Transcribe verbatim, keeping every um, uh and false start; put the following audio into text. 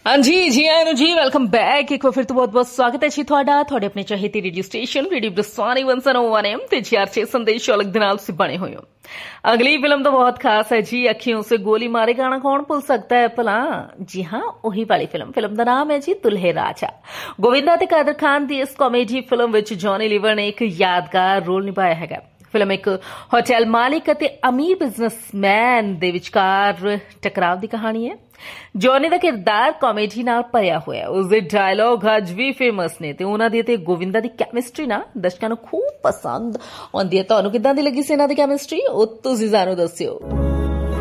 हाँ जी जी आए नो जी welcome back एक बार फिर तो बहुत बहुत स्वागत है जी ਤੁਹਾਡਾ ਤੁਹਾਡੇ ਆਪਣੇ ਚਾਹੀਦੇ ਰੇਡੀਓ ਸਟੇਸ਼ਨ ਰੇਡੀਓ ਬਰਸਾਨੀ ਇੱਕ ਸੌ ਨੌ एम ਤੇ जी आर छह संदेश अलग दिन आप से बने हुए हो। अगली फिल्म तो बहुत खास है जी, अखियों से गोली मारे गाना कौन भूल सकता है भला। जी हाँ, वही वाली फिल्म फिल्म का नाम है जी दुल्हे राजा। गोविंदा ते कादर खान की इस comedy film which Johnny liver ने एक यादगार रोल निभाया है। फिल्म एक होटल मालिक ਅਤੇ अमीर बिजनेसमैन ਦੇ ਵਿਚਕਾਰ ਟਕਰਾਅ ਦੀ ਕਹਾਣੀ ਹੈ। ਜੌਨੀ ਦਾ ਕਿਰਦਾਰ ਕਾਮੇਡੀ ਨਾਲ ਭਰਿਆ ਹੋਇਆ, ਉਸਦੇ ਡਾਇਲੌਗ ਅੱਜ ਵੀ ਫੇਮਸ ਨੇ ਤੇ ਉਹਨਾਂ ਦੀ ਤੇ ਗੋਵਿੰਦਾ ਦੀ ਕੈਮਿਸਟਰੀ ਨਾ ਦਰਸ਼ਕਾਂ ਨੂੰ ਖੂਬ ਪਸੰਦ ਆਉਂਦੀ ਹੈ। ਤੁਹਾਨੂੰ ਕਿੱਦਾਂ ਦੀ ਲੱਗੀ ਸੀ ਇਹਨਾਂ ਦੀ ਕੈਮਿਸਟਰੀ, ਉਹ ਤੁਸੀਂ ਸਾਨੂੰ ਦੱਸਿਓ।